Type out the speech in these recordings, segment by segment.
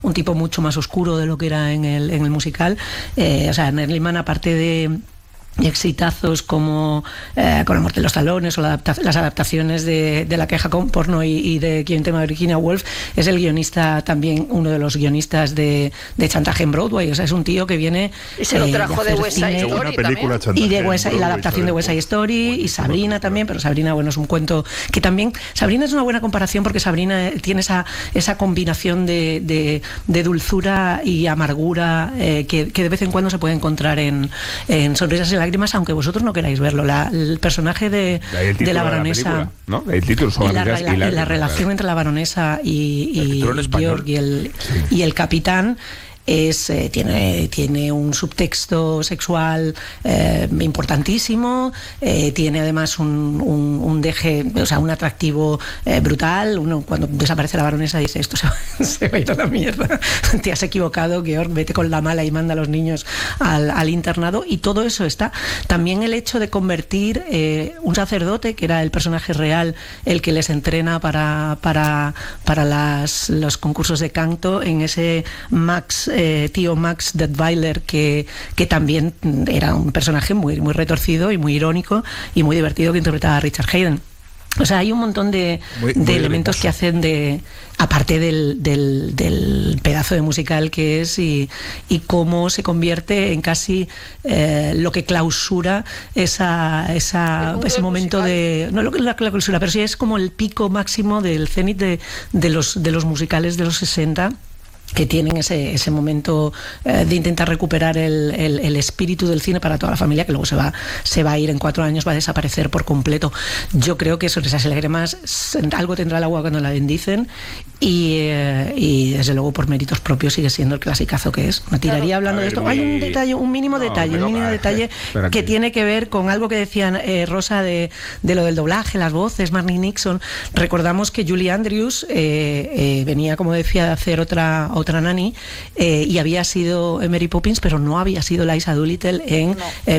un tipo mucho más oscuro de lo que era en el musical. O sea, Nerliman, aparte de exitazos como Con la muerte de los talones o las adaptaciones de La queja con porno y de Quien tema de Virginia Woolf, es el guionista también, uno de los guionistas de Chantaje en Broadway. O sea, es un tío que viene y se lo trajo de West Side Story y la adaptación de West Side Story y Sabrina también, pero Sabrina, bueno, es un cuento que también, Sabrina es una buena comparación porque Sabrina tiene esa combinación de dulzura y amargura que de vez en cuando se puede encontrar en Sonrisas y Lágrimas, aunque vosotros no queráis verlo. El personaje de la baronesa, ¿no? El título son la relación entre la baronesa y Georg y el capitán tiene un subtexto sexual importantísimo, tiene además un deje, o sea, un atractivo brutal. Uno, cuando desaparece la baronesa, dice: esto se va a ir a la mierda, te has equivocado, Georg, vete con la mala y manda a los niños al internado. Y todo eso está. También el hecho de convertir un sacerdote, que era el personaje real, el que les entrena para los concursos de canto, en ese tío Max Detweiler, que también era un personaje muy, muy retorcido y muy irónico y muy divertido, que interpretaba a Richard Haydn. O sea, hay un montón de elementos que hacen aparte del pedazo de musical que es, y cómo se convierte en casi lo que clausura ese momento de... No lo que la clausura, pero sí es como el pico máximo del cenit de los musicales de los 60, que tienen ese momento de intentar recuperar el espíritu del cine para toda la familia, que luego se va a ir en 4 años, va a desaparecer por completo. Yo creo que Sonrisas y Lágrimas algo tendrá el agua cuando la bendicen, y desde luego por méritos propios sigue siendo el clasicazo que es. Me tiraría hablando de esto. Hay un mínimo detalle que tiene que ver con algo que decían Rosa de lo del doblaje, las voces, Marnie Nixon. Recordamos que Julie Andrews venía, como decía, de hacer otra Nanny, y había sido Mary Poppins, pero no había sido Liza Doolittle en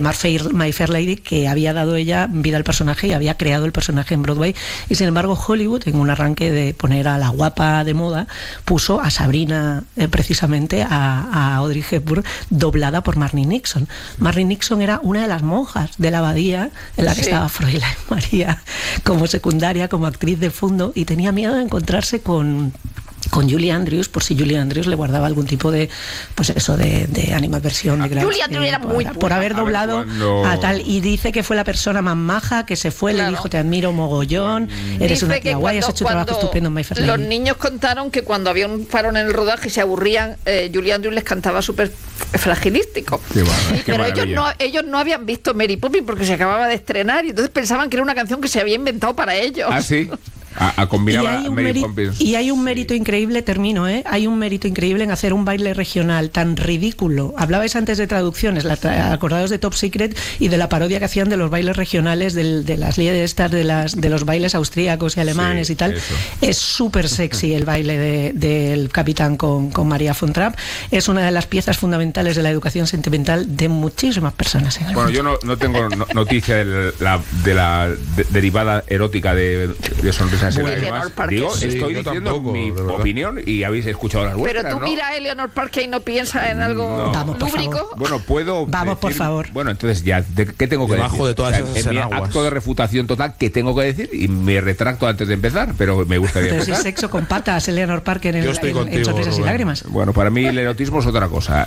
My Fair Lady, que había dado ella vida al personaje y había creado el personaje en Broadway. Y sin embargo Hollywood, en un arranque de poner a la guapa de moda, puso a Sabrina, precisamente a Audrey Hepburn, doblada por Marnie Nixon. Marnie Nixon era una de las monjas de la abadía en la que estaba Fräulein María como secundaria, como actriz de fondo, y tenía miedo de encontrarse con Julie Andrews, por si Julie Andrews le guardaba algún tipo de, pues eso, de animadversión. Julie Andrews era muy por haber doblado a tal, y dice que fue la persona más maja, que se fue, le dijo: te admiro mogollón, eres una tía guay, has hecho un trabajo estupendo en My Fair Lady. Los niños contaron que cuando había un parón en el rodaje y se aburrían, Julie Andrews les cantaba súper fragilístico. Pero ellos no habían visto Mary Poppins porque se acababa de estrenar, y entonces pensaban que era una canción que se había inventado para ellos. ¿Ah, sí? A combinar a Mary Poppins. Y hay un mérito increíble, hay un mérito increíble en hacer un baile regional tan ridículo. Hablabais antes de traducciones, acordados de Top Secret y de la parodia que hacían de los bailes regionales, de las liedestas, de los bailes austríacos y alemanes y tal. Eso. Es súper sexy el baile del capitán con María von Trapp. Es una de las piezas fundamentales de la educación sentimental de muchísimas personas. Bueno, yo no tengo noticia de la derivada erótica de Sonrisas. Estoy diciendo mi opinión y habéis escuchado las vuestras. Pero tú mira a Eleanor Parker y no piensas en algo lúbrico. Bueno, puedo. Vamos, por favor. Bueno, entonces ya, ¿qué tengo que decir? De todas esas en mi acto de refutación total, ¿qué tengo que decir? Y me retracto antes de empezar, pero me gustaría empezar. Pero si sexo con patas, Eleanor Parker en Sonrisas y Lágrimas. Bueno, para mí el erotismo es otra cosa.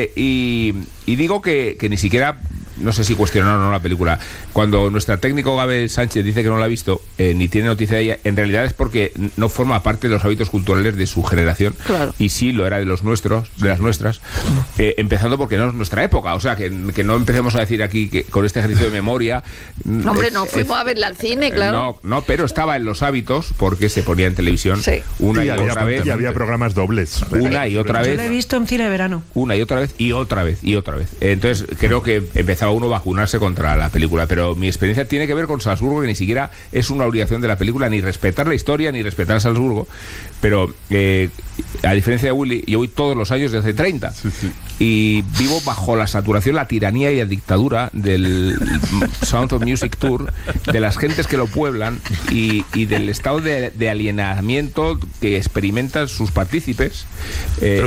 Y digo que ni siquiera... No sé si cuestionaron o no la película. Cuando nuestra técnico Gabriel Sánchez dice que no la ha visto, ni tiene noticia de ella, en realidad es porque no forma parte de los hábitos culturales de su generación. Claro. Y sí lo era de los nuestros, de las nuestras, empezando porque no es nuestra época. O sea, que no empecemos a decir aquí que con este ejercicio de memoria... Hombre, no fuimos a verla al cine, claro. No, pero estaba en los hábitos porque se ponía en televisión una y otra vez. Y había programas dobles. Una y otra vez. Yo lo he visto en cine de verano. Una y otra vez, y otra vez, y otra vez. Entonces, creo que empezaba uno a vacunarse contra la película, pero mi experiencia tiene que ver con Salzburgo, que ni siquiera es una obligación de la película, ni respetar la historia, ni respetar a Salzburgo, pero a diferencia de Willy, yo voy todos los años desde 30 y vivo bajo la saturación, la tiranía y la dictadura del Sound of Music Tour, de las gentes que lo pueblan y del estado de alienamiento que experimentan sus partícipes. Pero